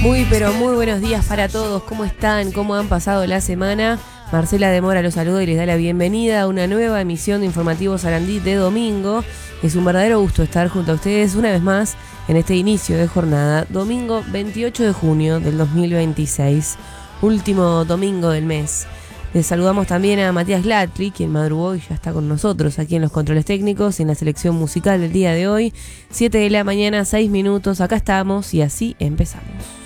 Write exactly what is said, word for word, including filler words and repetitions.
Muy, pero muy buenos días para todos. ¿Cómo están? ¿Cómo han pasado la semana? Marcela de Mora los saluda y les da la bienvenida a una nueva emisión de Informativo Sarandí de domingo. Es un verdadero gusto estar junto a ustedes una vez más en este inicio de jornada, domingo veintiocho de junio del dos mil veintiséis, último domingo del mes. Les saludamos también a Matías Glatli, quien madrugó y ya está con nosotros aquí en los controles técnicos, en la selección musical del día de hoy. siete de la mañana, seis minutos, acá estamos y así empezamos.